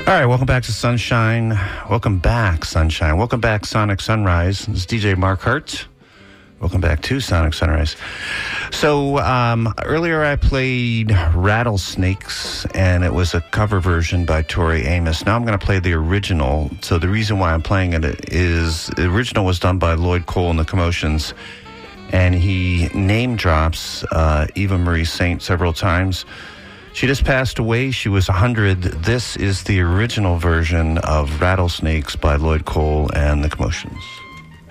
All right, welcome back to Sunshine. Welcome back, Sunshine. Welcome back, Sonic Sunrise. This is DJ Mark Hurt. Welcome back to Sonic Sunrise. So earlier I played Rattlesnakes, and it was a cover version by Tori Amos. Now I'm going to play the original. So the reason why I'm playing it is the original was done by Lloyd Cole and the Commotions, and he name drops Eva Marie Saint several times. She just passed away. She was 100. This is the original version of Rattlesnakes by Lloyd Cole and the Commotions.